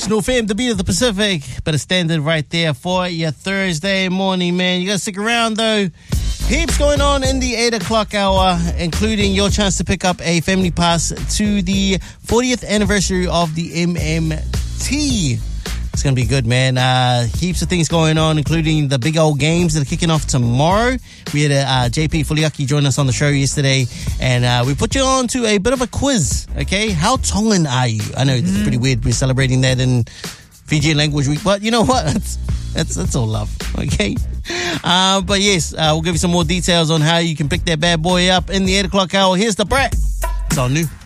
National FM, the beat of the Pacific. But a standard right there for your Thursday morning, man. You gotta stick around though. Heaps going on in the 8 o'clock hour, including your chance to pick up a family pass to the 40th anniversary of the MMT. It's going to be good, man. Heaps of things going on, including the big old games that are kicking off tomorrow. We had JP Fuliaki join us on the show yesterday, and we put you on to a bit of a quiz, okay? How Tongan are you? I know it's pretty weird. We're celebrating that in Fijian Language Week, but you know what? That's all love, okay? But yes, we'll give you some more details on how you can pick that bad boy up in the 8 o'clock hour. Here's the brat. It's all new.